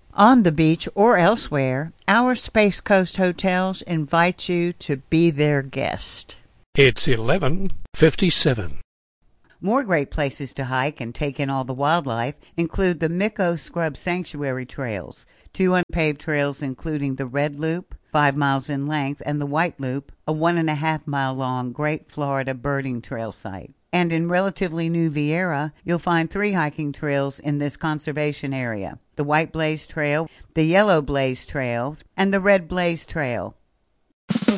On the beach or elsewhere, our Space Coast hotels invite you to be their guest. It's 11:57. More great places to hike and take in all the wildlife include the Miko Scrub Sanctuary Trails, 2 unpaved trails including the Red Loop, 5 miles in length, and the White Loop, a 1.5-mile-long Great Florida Birding Trail site. And in relatively new Vieira, you'll find 3 hiking trails in this conservation area: the White Blaze Trail, the Yellow Blaze Trail, and the Red Blaze Trail.